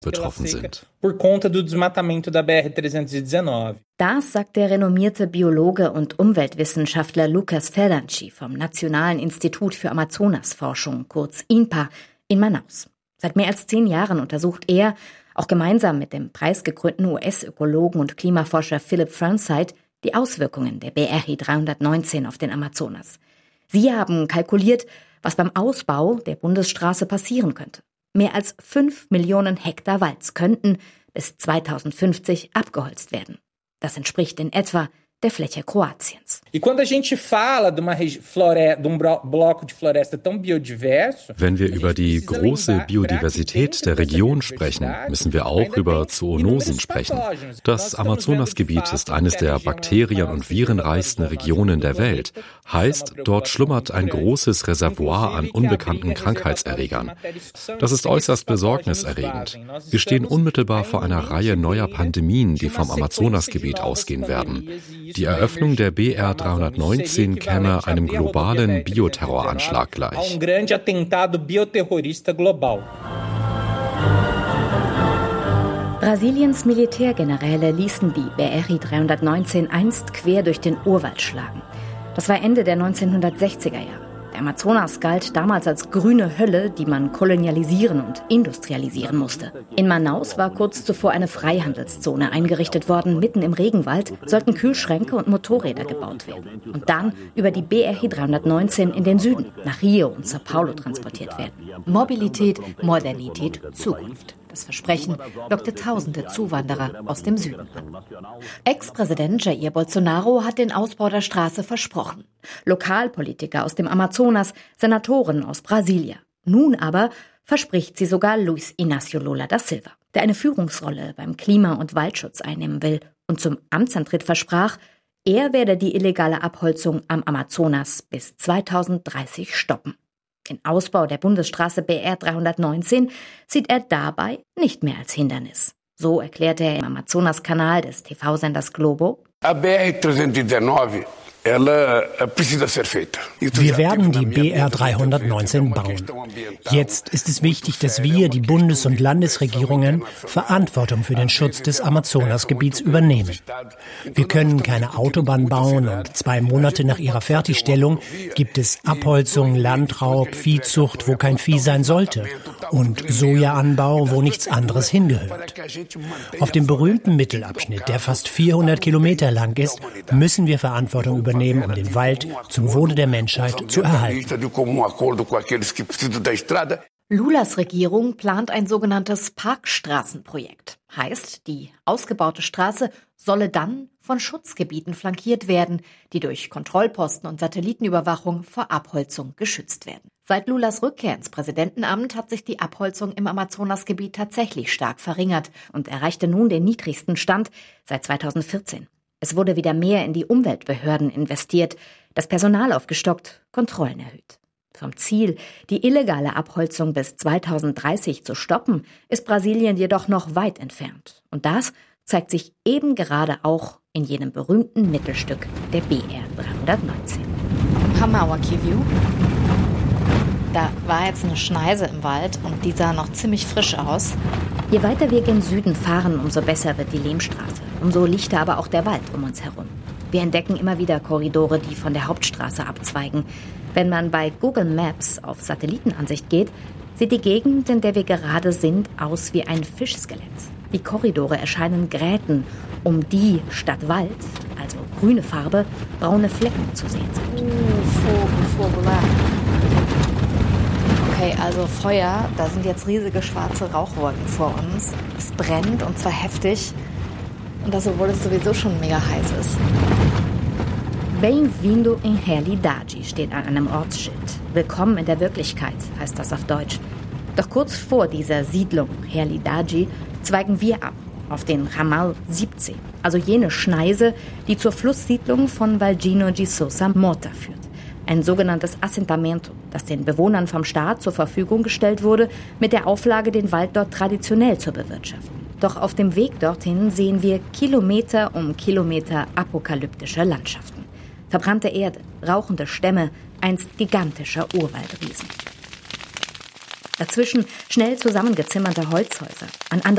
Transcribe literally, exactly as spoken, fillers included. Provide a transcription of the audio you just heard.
betroffen sind. Das sagt der renommierte Biologe und Umweltwissenschaftler Lucas Felanci vom Nationalen Institut für Amazonasforschung, kurz I N P A, in Manaus. Seit mehr als zehn Jahren untersucht er, auch gemeinsam mit dem preisgekrönten U S-Ökologen und Klimaforscher Philip Fernside, die Auswirkungen der B R I dreihundertneunzehn auf den Amazonas. Sie haben kalkuliert, was beim Ausbau der Bundesstraße passieren könnte. Mehr als fünf Millionen Hektar Wald könnten bis zweitausendfünfzig abgeholzt werden. Das entspricht in etwa der Fläche Kroatiens. Wenn wir über die große Biodiversität der Region sprechen, müssen wir auch über Zoonosen sprechen. Das Amazonasgebiet ist eines der bakterien- und virenreichsten Regionen der Welt. Heißt, dort schlummert ein großes Reservoir an unbekannten Krankheitserregern. Das ist äußerst besorgniserregend. Wir stehen unmittelbar vor einer Reihe neuer Pandemien, die vom Amazonasgebiet ausgehen werden. Die Eröffnung der B R dreihundertneunzehn käme einem globalen Bioterroranschlag gleich. Brasiliens Militärgeneräle ließen die B R I dreihundertneunzehn einst quer durch den Urwald schlagen. Das war Ende der neunzehnhundertsechziger Jahre. Der Amazonas galt damals als grüne Hölle, die man kolonialisieren und industrialisieren musste. In Manaus war kurz zuvor eine Freihandelszone eingerichtet worden. Mitten im Regenwald sollten Kühlschränke und Motorräder gebaut werden. Und dann über die B R I dreihundertneunzehn in den Süden, nach Rio und Sao Paulo transportiert werden. Mobilität, Modernität, Zukunft. Das Versprechen lockte tausende Zuwanderer aus dem Süden an. Ex-Präsident Jair Bolsonaro hat den Ausbau der Straße versprochen. Lokalpolitiker aus dem Amazonas, Senatoren aus Brasilia. Nun aber verspricht sie sogar Luiz Inácio Lula da Silva, der eine Führungsrolle beim Klima- und Waldschutz einnehmen will und zum Amtsantritt versprach, er werde die illegale Abholzung am Amazonas bis zweitausenddreißig stoppen. Den Ausbau der Bundesstraße B R dreihundertneunzehn sieht er dabei nicht mehr als Hindernis. So erklärte er im Amazonaskanal des T V-Senders Globo: A B R dreihundertneunzehn Wir werden die B R dreihundertneunzehn bauen. Jetzt ist es wichtig, dass wir, die Bundes- und Landesregierungen, Verantwortung für den Schutz des Amazonasgebiets übernehmen. Wir können keine Autobahn bauen und zwei Monate nach ihrer Fertigstellung gibt es Abholzung, Landraub, Viehzucht, wo kein Vieh sein sollte, und Sojaanbau, wo nichts anderes hingehört. Auf dem berühmten Mittelabschnitt, der fast vierhundert Kilometer lang ist, müssen wir Verantwortung übernehmen. Übernehmen, um den Wald zum Wohle der Menschheit zu erhalten. Lulas Regierung plant ein sogenanntes Parkstraßenprojekt. Heißt, die ausgebaute Straße solle dann von Schutzgebieten flankiert werden, die durch Kontrollposten und Satellitenüberwachung vor Abholzung geschützt werden. Seit Lulas Rückkehr ins Präsidentenamt hat sich die Abholzung im Amazonasgebiet tatsächlich stark verringert und erreichte nun den niedrigsten Stand seit zweitausendvierzehn. Es wurde wieder mehr in die Umweltbehörden investiert, das Personal aufgestockt, Kontrollen erhöht. Vom Ziel, die illegale Abholzung bis zweitausenddreißig zu stoppen, ist Brasilien jedoch noch weit entfernt. Und das zeigt sich eben gerade auch in jenem berühmten Mittelstück der B R dreihundertneunzehn. Hamauaki-View. Da war jetzt eine Schneise im Wald und die sah noch ziemlich frisch aus. Je weiter wir gen Süden fahren, umso besser wird die Lehmstraße. Umso lichter aber auch der Wald um uns herum. Wir entdecken immer wieder Korridore, die von der Hauptstraße abzweigen. Wenn man bei Google Maps auf Satellitenansicht geht, sieht die Gegend, in der wir gerade sind, aus wie ein Fischskelett. Die Korridore erscheinen Gräten, um die statt Wald, also grüne Farbe, braune Flecken zu sehen sind. Uh, Okay, also Feuer, da sind jetzt riesige schwarze Rauchwolken vor uns. Es brennt und zwar heftig. Und das, obwohl es sowieso schon mega heiß ist. Bem-vindo em realidade steht an einem Ortsschild. Willkommen in der Wirklichkeit, heißt das auf Deutsch. Doch kurz vor dieser Siedlung Realidade zweigen wir ab auf den Ramal siebzehn, also jene Schneise, die zur Flusssiedlung von Varginha de Sousa Mota führt. Ein sogenanntes Assentamento, das den Bewohnern vom Staat zur Verfügung gestellt wurde, mit der Auflage, den Wald dort traditionell zu bewirtschaften. Doch auf dem Weg dorthin sehen wir Kilometer um Kilometer apokalyptische Landschaften. Verbrannte Erde, rauchende Stämme, einst gigantischer Urwaldriesen. Dazwischen schnell zusammengezimmerte Holzhäuser. An